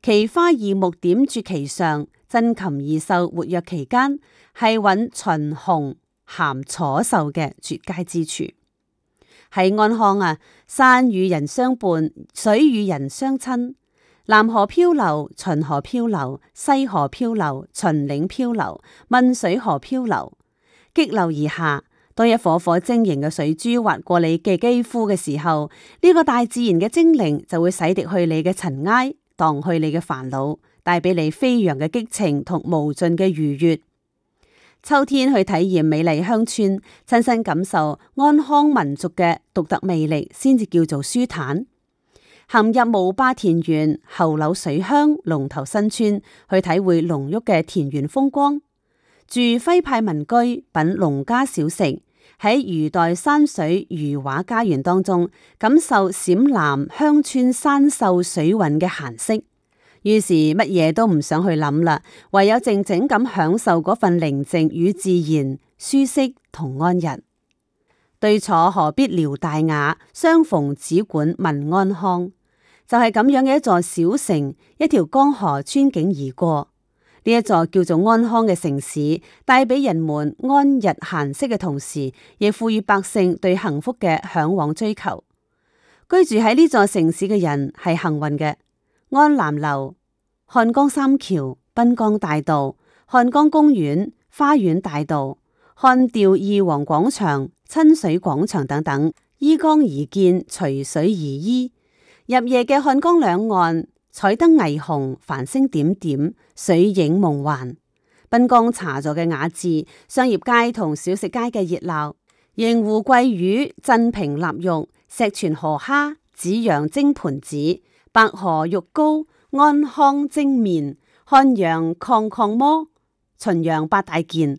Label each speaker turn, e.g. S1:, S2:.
S1: 奇花異木點綴其上，珍禽異獸活躍其間，係韻秦紅咸楚秀嘅絕佳之處。喺安康啊，山與人相伴，水與人相親，南河漂流，秦河漂流，西河漂流，秦嶺漂流，汶水河漂流，激流而下。當一顆顆晶瑩嘅水珠劃過你嘅肌膚嘅時候，呢個大自然嘅精靈就會洗滌去你嘅塵埃，蕩去你嘅煩惱，帶俾你飛揚嘅激情同無盡嘅愉悅。秋天去體驗美麗鄉村，親身感受安康民族嘅獨特魅力，先至叫做舒坦。行入無壩田園，後柳水鄉，龍頭新村，去體會濃郁嘅田園風光。住徽派民居，品農家小食，喺余代山水餘畫家園當中，感受陝南鄉村山秀水韻嘅閒適。於是乜嘢都唔想去諗啦，唯有靜靜咁享受嗰份寧靜與自然、舒適同安逸。對坐何必聊大雅，相逢只管問安康。就係咁樣嘅一座小城，一條江河穿境而過。呢一座叫做安康嘅城市，帶俾人們安逸閒適嘅同時，亦賦予百姓對幸福嘅向往追求。居住喺呢座城市嘅人係幸運嘅。安南樓、漢江三橋、濱江大道、漢江公園、花園大道、漢調二王廣場、親水廣場等等，依江而建，隨水而依。入夜嘅漢江兩岸，彩燈霓虹，繁星點點，水影夢幻。濱江茶座嘅雅致，商業街同小食街嘅熱鬧，螢湖桂魚、鎮平臘肉、石泉河蝦、紫陽蒸盤子、白河肉糕、安康蒸麵、漢陽抗抗饃、秦陽八大件，